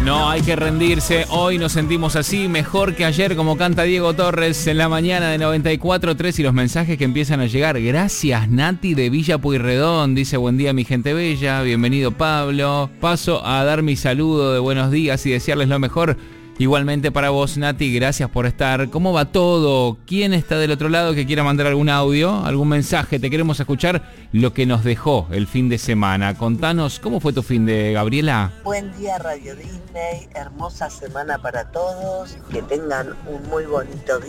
No hay que rendirse, hoy nos sentimos así, mejor que ayer, como canta Diego Torres en la mañana de 94.3 y los mensajes que empiezan a llegar. Gracias Nati de Villa Pueyrredón, dice buen día mi gente bella, bienvenido Pablo. Paso a dar mi saludo de buenos días y desearles lo mejor. Igualmente para vos Nati, gracias por estar. ¿Cómo va todo? ¿Quién está del otro lado que quiera mandar algún audio, algún mensaje? Te queremos escuchar lo que nos dejó el fin de semana. Contanos, ¿cómo fue tu fin de Gabriela? Buen día Radio Disney, hermosa semana para todos, que tengan un muy bonito día.